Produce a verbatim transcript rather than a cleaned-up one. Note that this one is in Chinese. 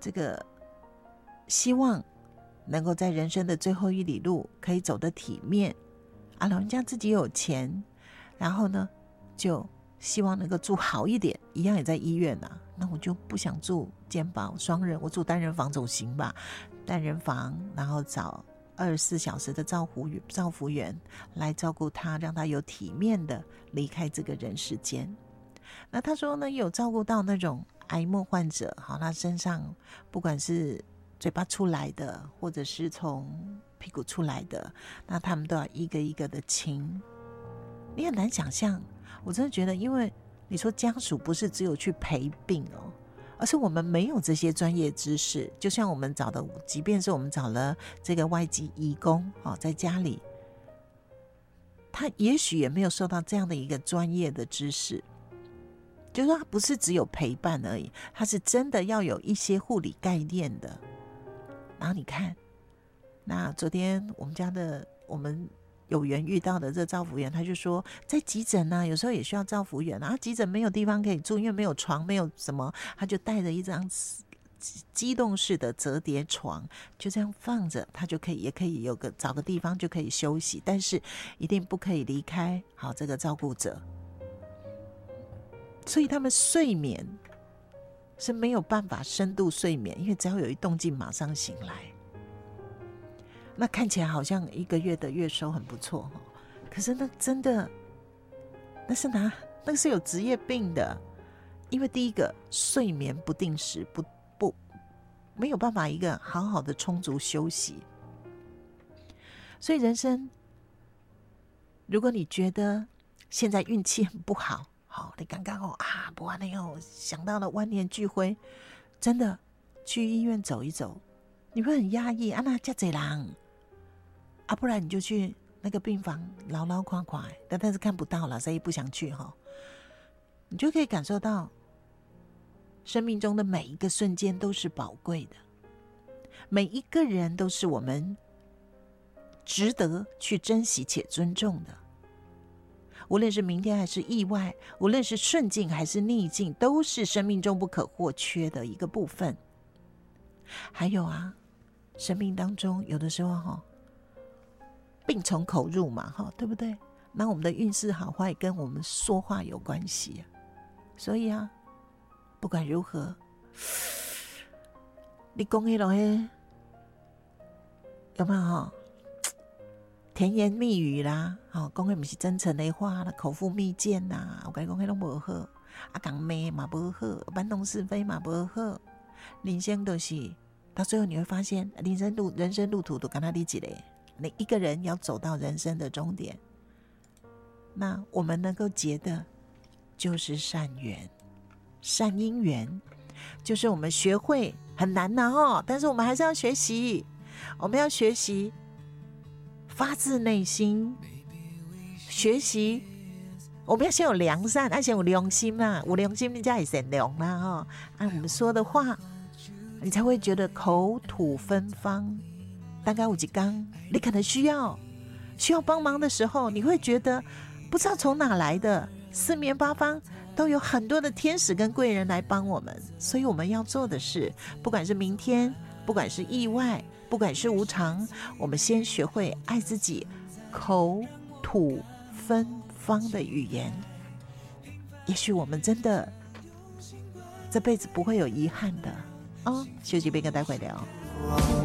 这个希望能够在人生的最后一里路可以走得体面啊，老人家自己有钱，然后呢就希望能够住好一点，一样也在医院啊，那我就不想住健保双人，我住单人房总行吧，单人房，然后找二十四小时的照护照护员来照顾他，让他有体面的离开这个人世间。那他说呢，有照顾到那种癌末患者，好，他身上不管是嘴巴出来的，或者是从屁股出来的，那他们都要一个一个的清。你很难想象，我真的觉得，因为你说家属不是只有去陪病哦，而是我们没有这些专业知识。就像我们找的，即便是我们找了这个外籍移工哦，在家里，他也许也没有受到这样的一个专业的知识。就是说他不是只有陪伴而已，他是真的要有一些护理概念的。然后你看，那昨天我们家的我们有缘遇到的这照服员，他就说在急诊啊，有时候也需要照服员啊，急诊没有地方可以住，因为没有床，没有什么，他就带着一张机动式的折叠床，就这样放着，他就可以也可以有个找个地方就可以休息，但是一定不可以离开好这个照顾者。所以他们睡眠是没有办法深度睡眠，因为只要有一动静马上醒来。那看起来好像一个月的月收很不错，可是那真的那是拿那是有职业病的。因为第一个睡眠不定时，不不没有办法一个好好的充足休息。所以人生，如果你觉得现在运气很不好，好，你刚刚哦啊，不然那样想到了万念俱灰，真的去医院走一走，你会很压抑啊，那这么多人啊，不然你就去那个病房牢牢垮垮，但但是看不到了，所以不想去哈。你就可以感受到，生命中的每一个瞬间都是宝贵的，每一个人都是我们值得去珍惜且尊重的。无论是明天还是意外，无论是顺境还是逆境，都是生命中不可或缺的一个部分。还有啊，生命当中有的时候哈，病从口入嘛，哈，对不对？那我们的运势好坏跟我们说话有关系啊。所以啊，不管如何，你讲那种嘿，有没有哈？甜言蜜语啦，哦，讲的不是真诚的话啦，口腹蜜饯啦，我跟你讲，那都不好。啊，讲骂嘛不好，搬弄是非嘛不好。人生都是到最后你会发现，人生路人生路途都跟他一起嘞。你一个人要走到人生的终点，那我们能够结的，就是善缘、善因缘，就是我们学会很难呐哦，但是我们还是要学习，我们要学习。发自内心学习，我们要先有良善，要先有良心啦，有良心你才会善良啦哈。按我们说的话，你才会觉得口吐芬芳。大概有一天，你可能需要需要帮忙的时候，你会觉得不知道从哪来的，四面八方都有很多的天使跟贵人来帮我们。所以我们要做的是，不管是明天，不管是意外，不管是无常，我们先学会爱自己，口吐芬芳的语言，也许我们真的这辈子不会有遗憾的哦。休息边跟待会聊。